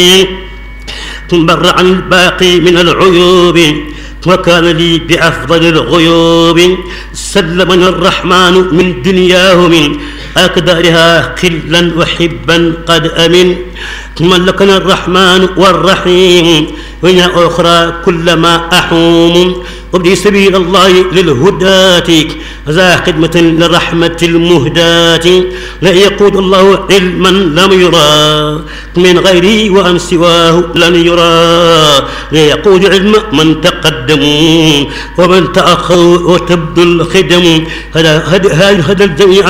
بر عن الباقي من العيوب وكان لي بأفضل الغيوب. سلمني الرحمن من دنياه من أقدارها قلا وحبا قد أمن. ملكنا الرحمن والرحيم وإن أخرى كلما أحوم. وابدي سبيل الله للهداة ذا خدمة للرحمة المهداة. لا يقود الله علما لم يرى من غيري وأن سواه لن يرى. لا يقود علم من تقدموا ومن تأخروا وتبدو الخدم. هذا الجميع